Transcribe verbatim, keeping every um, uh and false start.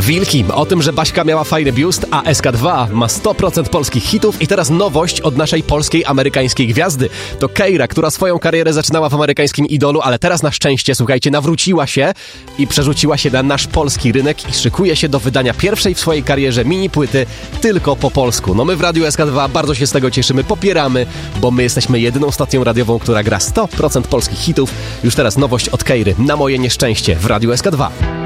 Wilki, o tym, że Baśka miała fajny biust, a S K dwa ma sto procent polskich hitów. I teraz nowość od naszej polskiej, amerykańskiej gwiazdy. To Keira, która swoją karierę zaczynała w amerykańskim Idolu, ale teraz na szczęście, słuchajcie, nawróciła się i przerzuciła się na nasz polski rynek i szykuje się do wydania pierwszej w swojej karierze mini płyty tylko po polsku. No my w Radiu S K dwa bardzo się z tego cieszymy, popieramy, bo my jesteśmy jedyną stacją radiową, która gra sto procent polskich hitów. Już teraz nowość od Keiry, Na moje nieszczęście w Radiu S K dwa.